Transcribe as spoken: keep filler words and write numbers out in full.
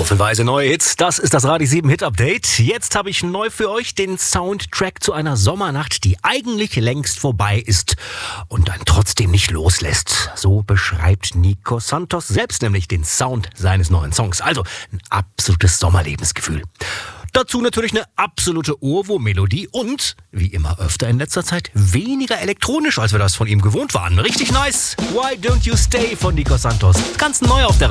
Haufenweise neue Hits, das ist das Radio sieben Hit Update. Jetzt habe ich neu für euch den Soundtrack zu einer Sommernacht, die eigentlich längst vorbei ist und dann trotzdem nicht loslässt. So beschreibt Nico Santos selbst nämlich den Sound seines neuen Songs. Also ein absolutes Sommerlebensgefühl. Dazu natürlich eine absolute Ohrwurm-Melodie und, wie immer öfter in letzter Zeit, weniger elektronisch, als wir das von ihm gewohnt waren. Richtig nice. Why Don't You Stay von Nico Santos. Ganz neu auf der